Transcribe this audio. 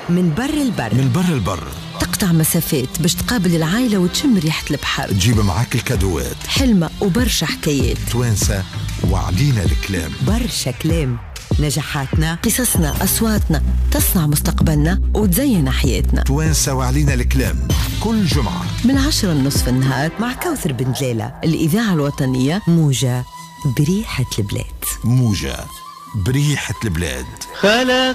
من بر البر، من بر البر، تقطع مسافات باش تقابل العائلة وتشم ريحة البحر، تجيب معاك الكادوات، حلمة وبرشا حكايات، توانسة وعلينا الكلام، برشا كلام، نجاحاتنا، قصصنا، أصواتنا، تصنع مستقبلنا وتزين حياتنا. توانسة وعلينا الكلام كل جمعة من 10 لنصف النهار مع كوثر بن دلالة. الإذاعة الوطنية، موجة بريحة البلاد. موجة بريحة البلاد. خلق